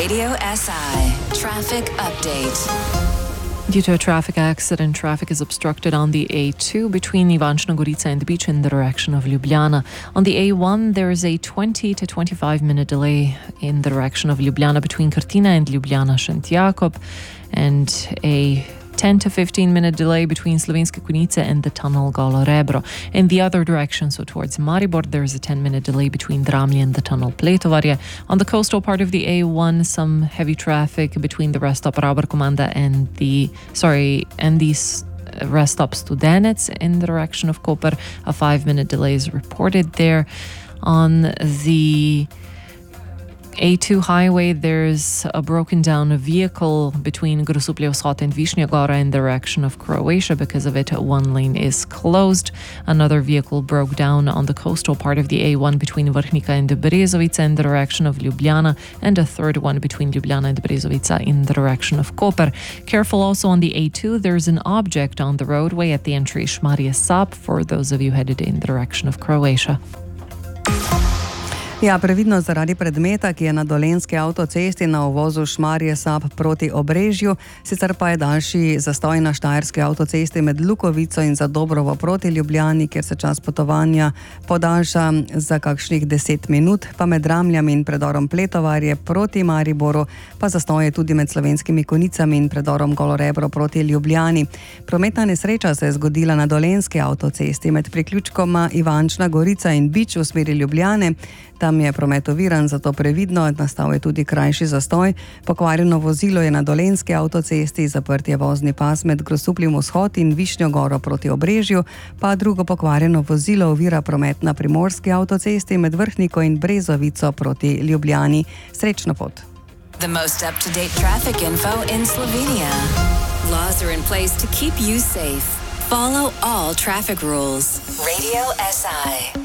Radio SI Traffic Update. Due to a traffic accident, traffic is obstructed on the A2 between Ivančna Gorica and the beach in the direction of Ljubljana. On the A1, there is a 20 to 25 minute delay in the direction of Ljubljana between Krtina and Ljubljana Šent Jakob, and a 10 to 15 minute delay between Slovenske Konjice and the tunnel Golo Rebro. In the other direction, so towards Maribor, there is a 10 minute delay between Dramlje and the tunnel Pletovarje. On the coastal part of the A1, some heavy traffic between the rest stop Rauber-Komanda and the rest stop Studenec in the direction of Koper. A 5 minute delay is reported there. On the A2 highway, there's a broken down vehicle between Grosuplje Vzhod and Višnja Gora in the direction of Croatia. Because of it, one lane is closed. Another vehicle broke down on the coastal part of the A1 between Vrhnika and Brezovica in the direction of Ljubljana, and a third one between Ljubljana and Brezovica in the direction of Koper. Careful also on the A2, there's an object on the roadway at the entry Šmarje Sap for those of you headed in the direction of Croatia. Ja, previdno zaradi predmeta, ki je na Dolenjski avtocesti na uvozu Šmarje Sap proti Obrežju, sicer pa je daljši zastoj na Štajerski avtocesti med Lukovico in Zadobrovo proti Ljubljani, kjer se čas potovanja podaljša za kakšnih 10 minut, pa med Dramljami in predorom Pletovarje proti Mariboru, pa zastoj je tudi med Slovenskimi Konjicami in predorom Golo Rebro proti Ljubljani. Prometna nesreča se je zgodila na Dolenjski avtocesti med priključkoma Ivančna Gorica in Bič v smeri Ljubljane. Tam je promet oviran, zato previdno, nastal je tudi krajši zastoj. Pokvarjeno vozilo je na Dolenjski avtocesti, zaprt je vozni pas med Grosupljem Vzhod in Višnjo Goro proti Obrežju, pa drugo pokvarjeno vozilo ovira promet na Primorski avtocesti med Vrhniko in Brezovico proti Ljubljani. Srečno pot. The most up-to-date traffic info in Slovenia. Laws are in place to keep you safe. Follow all traffic rules. Radio SI.